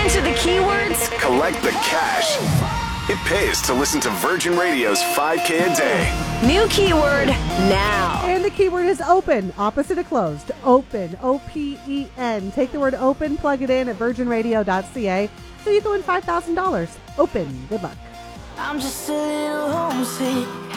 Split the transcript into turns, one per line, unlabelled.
Enter the keywords.
Collect the cash. It pays to listen to Virgin Radio's 5K a day.
New keyword now.
And the keyword is open, opposite of closed. Open, O-P-E-N. Take the word open, plug it in at virginradio.ca so you can win $5,000. Open. Good luck.
I'm just a little homesick.